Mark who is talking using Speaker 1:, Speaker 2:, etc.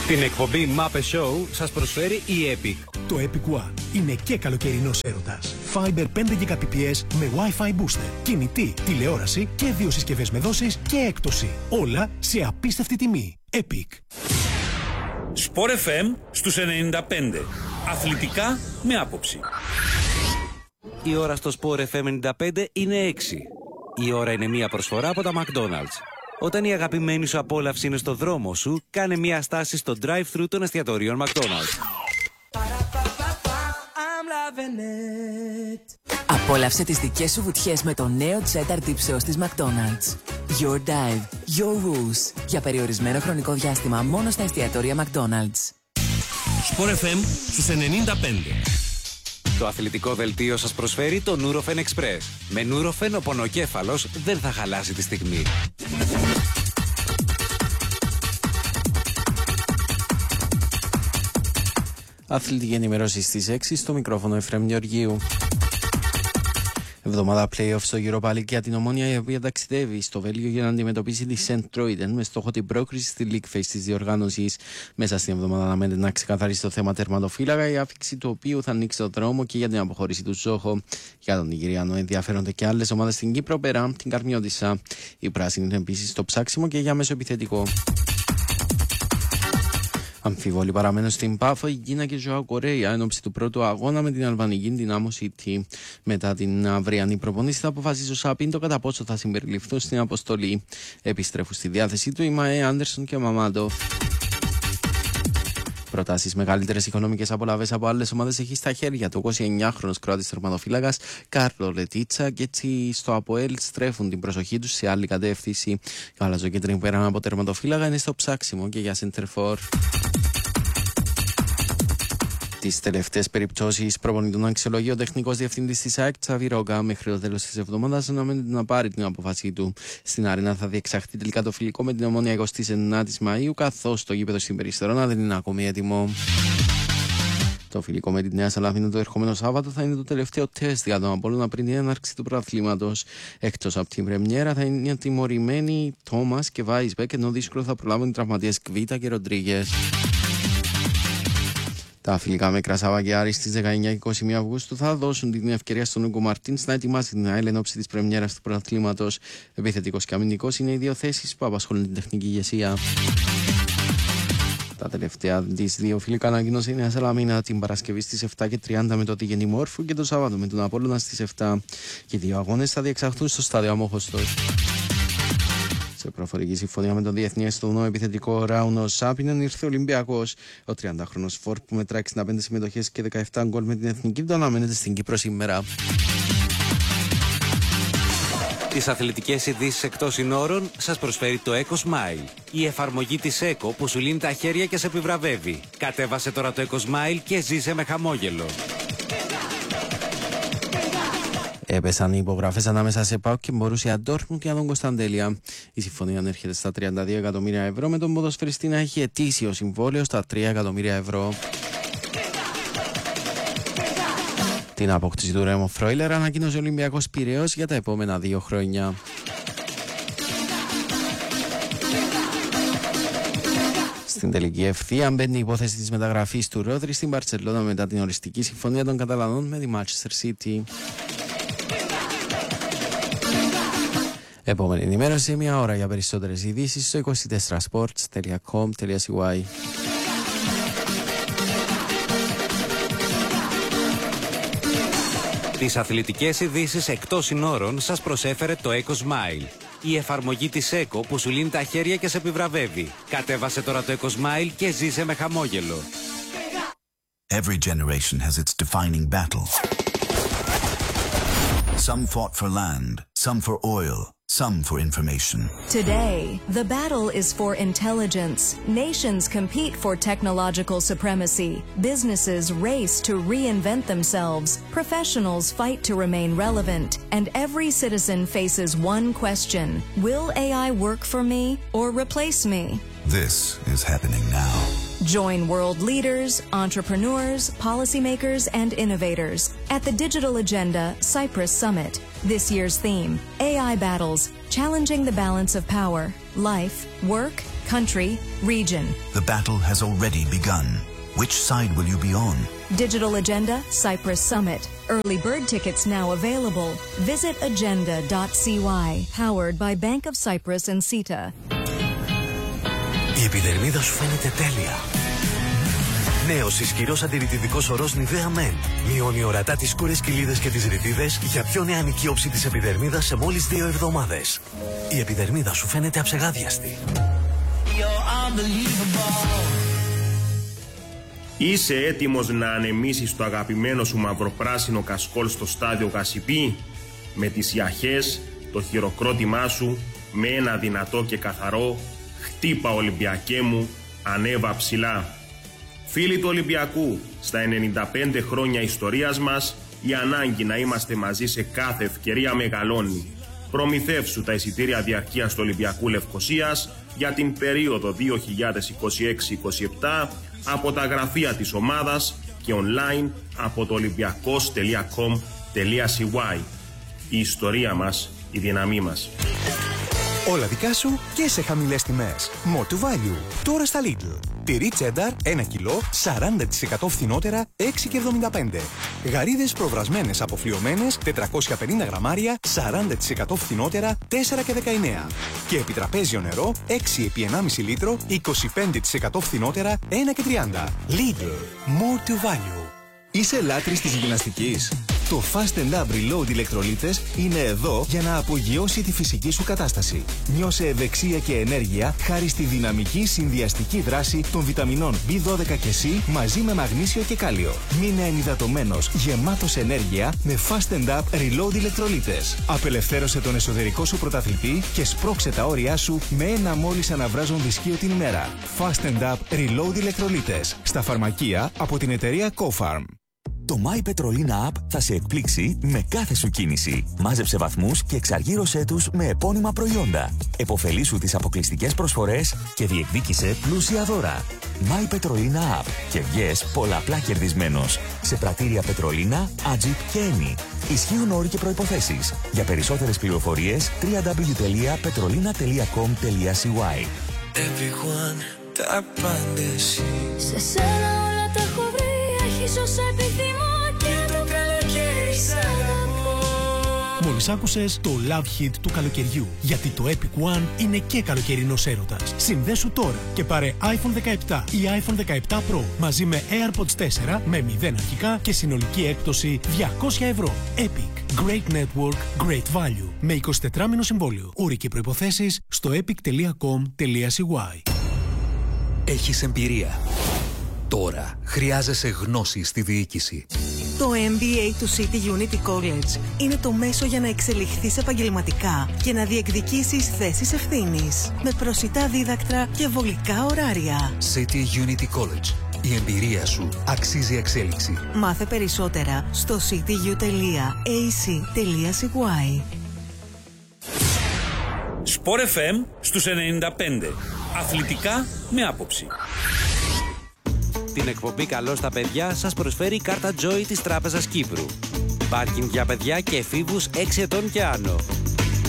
Speaker 1: Την εκπομπή Muppet Show σας προσφέρει η Epic.
Speaker 2: Το Epic One είναι και καλοκαιρινός έρωτας. Fiber 5 Gbps με Wi-Fi booster, κινητή, τηλεόραση και 2 συσκευές με δόσεις και έκπτωση. Όλα σε απίστευτη τιμή. Epic.
Speaker 3: Sport FM στους 95. Αθλητικά με άποψη.
Speaker 4: Η ώρα στο Sport FM 95 είναι 6. Η ώρα είναι μια προσφορά από τα McDonald's. Όταν η αγαπημένη σου απόλαυση είναι στο δρόμο σου, κάνε μια στάση στο drive-thru των εστιατορίων McDonald's.
Speaker 5: Απόλαυσε τις δικές σου βουτιές με το νέο cheddar dip sauce της McDonald's. Your dive, your rules. Για περιορισμένο χρονικό διάστημα μόνο στα εστιατόρια McDonald's.
Speaker 6: Sport FM στους 95.
Speaker 4: Το αθλητικό δελτίο σας προσφέρει το Nurofen Express. Με Nurofen ο πονοκέφαλος δεν θα χαλάσει τη στιγμή.
Speaker 7: Αθλητική ενημέρωση στις 6 στο μικρόφωνο Εφραίμ Γεωργίου. Εβδομάδα play-off στο Europa League για την Ομόνια, η οποία ταξιδεύει στο Βέλγιο για να αντιμετωπίσει τη St. Troiden με στόχο την πρόκριση στη League Phase της διοργάνωσης. Μέσα στην εβδομάδα αναμένεται να ξεκαθαρίσει το θέμα τερματοφύλακα, η άφηξη του οποίου θα ανοίξει το δρόμο και για την αποχώρηση του Ζόχο. Για τον Νιγηριανό ενδιαφέρονται και άλλες ομάδες στην Κύπρο πέρα την Καρμιώτισσα. Η πράσινη είναι επίσης στο ψάξιμο και για μέσο επιθετικό. Αμφιβόλοι παραμένουν στην Πάφο η Κίνα και η Ζωάου Κορέα ένωψη του πρώτου αγώνα με την αλβανική Δυνάμο City. Μετά την αυριανή προπονήση θα αποφασίσει ο Σαπίντο κατά πόσο θα συμπεριληφθούν στην αποστολή. Επιστρέφουν στη διάθεσή του οι Μαέ, Άντερσον και Μαμάντοφ. Προτάσεις μεγαλύτερες οικονομικές απολαύες από άλλες ομάδες έχει στα χέρια του 29χρονος Κροάτης τερματοφύλακας Κάρλο Λετίτσα και έτσι στο ΑΠΟΕΛ στρέφουν την προσοχή τους σε άλλη κατεύθυνση. Η γαλαζοκίτρινη πέραν από τερματοφύλακα είναι στο ψάξιμο και για σεντερφόρ. Τις τελευταίες περιπτώσεις προπονητών αξιολογεί ο τεχνικός διευθυντής της ΑΕΚ Τσάβη Ρόγκα. Μέχρι το τέλος της εβδομάδας αναμένεται να πάρει την απόφασή του. Στην Αρένα θα διεξαχθεί τελικά το φιλικό με την Ομόνια 29 Μαΐου, καθώς το γήπεδο στην Περιστερώνα δεν είναι ακόμη έτοιμο. Το φιλικό με τη Νέα Σαλαμίνα το ερχόμενο Σάββατο θα είναι το τελευταίο τεστ για τον Απόλλωνα πριν την έναρξη του πρωταθλήματος. Εκτός από την πρεμιέρα θα είναι τιμωρημένοι Τόμας και Βάισμπεκ, ενώ δύσκολο θα προλάβουν οι τραυματίες Κβίτα και Ροντρίγκες. Τα φιλικά με Κρασάβα και Άρη στις 19 και 21 Αυγούστου θα δώσουν την ευκαιρία στον Ούγκο Μαρτίνς να ετοιμάσει την ΑΕΛ εν ώψη της πρεμιέρας του πρωταθλήματος. Επιθετικός και αμυντικός είναι οι δύο θέσεις που απασχολούν την τεχνική ηγεσία. Τα τελευταία της δύο φιλικά ανακοίνωσε η Νέα Σαλαμίνα την Παρασκευή στις 7:30 με το Τίγενη Μόρφου και το Σάββατο με τον Απόλλωνα στις 7. Και οι δύο αγώνες θα διεξαχθούν στο στάδιο Αμόχωστος. Σε προφορική συμφωνία με τον διεθνή εστονό επιθετικό Ράουνο Σάπινεν ήρθε ο Ολυμπιακός. Ο 30χρονος Φόρ που μετρά 65 συμμετοχές και 17 γκολ με την εθνική του αναμένεται στην Κύπρο σήμερα.
Speaker 4: Τις αθλητικές ειδήσεις εκτός συνόρων σας προσφέρει το Eco Smile. Η εφαρμογή της Eco που σου λύνει τα χέρια και σε επιβραβεύει. Κατέβασε τώρα το Eco Smile και ζήσε με χαμόγελο.
Speaker 7: Έπεσαν οι υπογραφές ανάμεσα σε ΠΑΟΚ και Μπορούσια Ντόρτμουντ και τον Κωνσταντέλια. Η συμφωνία ανέρχεται στα 32 εκατομμύρια ευρώ, με τον ποδοσφαιριστή να έχει ετήσιο συμβόλαιο στα 3 εκατομμύρια ευρώ. Την απόκτηση του Ρέμο Φρόιλερ ανακοίνωσε ο Ολυμπιακός Πειραιώς για τα επόμενα 2 χρόνια. Στην τελική ευθεία μπαίνει η υπόθεση της μεταγραφής του Ρόδρυ στην Μπαρτσελόνα μετά την οριστική συμφωνία των Καταλανών με τη Manchester City. Επόμενη ενημέρωση σε μια ώρα. Για περισσότερες ειδήσεις στο 24sports.com.cy.
Speaker 4: Τις αθλητικές ειδήσεις εκτός συνόρων σας προσέφερε το Eco Smile. Η εφαρμογή της Eco που σου λύνει τα χέρια και σε επιβραβεύει. Κατέβασε τώρα το Eco Smile και ζήσε με χαμόγελο.
Speaker 8: Every generation has its defining battle. Some fought for land, some for oil, some for information.
Speaker 9: Today, the battle is for intelligence. Nations compete for technological supremacy. Businesses race to reinvent themselves. Professionals fight to remain relevant. And every citizen faces one question: will AI work for me or replace me?
Speaker 8: This is happening now.
Speaker 9: Join world leaders, entrepreneurs, policymakers, and innovators at the Digital Agenda Cyprus Summit. This year's theme, AI Battles, Challenging the Balance of Power, Life, Work, country, region.
Speaker 8: The battle has already begun. Which side will you be on?
Speaker 9: Digital Agenda Cyprus Summit. Early bird tickets now available. Visit agenda.cy. Powered by Bank of Cyprus and CETA.
Speaker 10: Η επιδερμίδα σου φαίνεται τέλεια. Νέος ισχυρός αντιρρητιδικός ορός Nivea Men. Μειώνει ορατά τις σκούρες κοιλίδες και τις ρητίδες για πιο νεανική όψη της επιδερμίδας σε μόλις 2 εβδομάδες. Η επιδερμίδα σου φαίνεται αψεγάδιαστη.
Speaker 11: Είσαι έτοιμος να ανεμίσεις το αγαπημένο σου μαυροπράσινο κασκόλ στο στάδιο Γασιπί? Με τις ιαχές, το χειροκρότημά σου, με ένα δυνατό και καθαρό «Χτύπα Ολυμπιακέ μου, ανέβα ψηλά». Φίλοι του Ολυμπιακού, στα 95 χρόνια ιστορίας μας, η ανάγκη να είμαστε μαζί σε κάθε ευκαιρία μεγαλώνει. Προμηθεύσου τα εισιτήρια διαρκείας του Ολυμπιακού Λευκωσίας για την περίοδο 2026-27 από τα γραφεία της ομάδας και online από το olympiakos.com.cy. Η ιστορία μας, η δύναμή μας.
Speaker 12: Όλα δικά σου και σε χαμηλές τιμές. More to value. Τώρα στα Lidl. Τυρί τσένταρ 1 κιλό 40% φθηνότερα 6,75. Γαρίδες προβρασμένες αποφλιωμένες 450 γραμμάρια 40% φθηνότερα 4,19. Και επιτραπέζιο νερό 6 επί 1,5 λίτρο 25% φθηνότερα 1,30. Lidl. More to value. Είσαι λάτρης της γυμναστικής? Το Fast & Up Reload ηλεκτρολίτες είναι εδώ για να απογειώσει τη φυσική σου κατάσταση. Νιώσε ευεξία και ενέργεια χάρη στη δυναμική συνδυαστική δράση των βιταμινών B12 και C μαζί με μαγνήσιο και κάλιο. Μείνε ενυδατωμένος, γεμάτος ενέργεια με Fast & Up Reload ηλεκτρολίτες. Απελευθέρωσε τον εσωτερικό σου πρωταθλητή και σπρώξε τα όρια σου με ένα μόλις αναβράζον δισκείο την ημέρα. Fast & Up Reload ηλεκτρολίτες. Στα φαρμακεία από την εταιρεία CoFarm.
Speaker 13: Το My Petrolina App θα σε εκπλήξει με κάθε σου κίνηση. Μάζεψε βαθμούς και εξαργύρωσέ τους με επώνυμα προϊόντα. Εποφελήσου τις αποκλειστικές προσφορές και διεκδίκησε πλούσια δώρα. My Petrolina App και βγες πολλαπλά κερδισμένος. Σε πρατήρια Petrolina, Agip και Eni. Ισχύουν όροι και προϋποθέσεις. Για περισσότερες πληροφορίες www.petrolina.com.cy.
Speaker 14: Τα απάντηση. Σε σένα όλα τα έχω βρει. Έχεις όσα επιθυμώ και το καλοκαίρι σαν να πω.
Speaker 2: Μόλις άκουσες το Love Hit του καλοκαιριού. Γιατί το Epic One είναι και καλοκαιρινός έρωτας. Συνδέσου τώρα και πάρε iPhone 17 ή iPhone 17 Pro μαζί με AirPods 4 με 0 αρχικά και συνολική έκπτωση 200 ευρώ. Epic. Great Network, Great Value. Με 24μηνο συμβόλαιο. Όροι και προϋποθέσεις στο epic.com.cy.
Speaker 1: Έχεις εμπειρία. Τώρα χρειάζεσαι γνώση στη διοίκηση.
Speaker 15: Το MBA του City Unity College είναι το μέσο για να εξελιχθείς επαγγελματικά και να διεκδικήσεις θέσεις ευθύνης. Με προσιτά δίδακτρα και βολικά ωράρια.
Speaker 1: City Unity College. Η εμπειρία σου αξίζει εξέλιξη.
Speaker 15: Μάθε περισσότερα στο cityu.ac.cy.
Speaker 3: Sport FM στους 95. Αθλητικά με άποψη.
Speaker 4: Την εκπομπή «Καλό στα παιδιά» σας προσφέρει η κάρτα Joy της Τράπεζας Κύπρου. Πάρκινγκ για παιδιά και εφήβους 6 ετών και άνω.